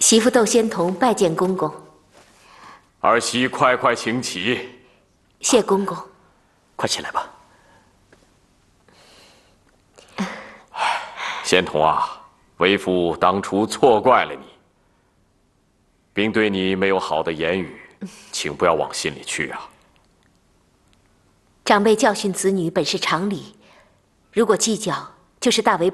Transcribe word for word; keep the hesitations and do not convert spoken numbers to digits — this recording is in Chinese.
媳妇窦仙童拜见公公。 儿媳快快请起。 谢公公。 快起来吧。 仙童啊，为父当初错怪了你，并对你没有好的言语，请不要往心里去啊。 长辈教训子女本是常理，如果计较，就是大为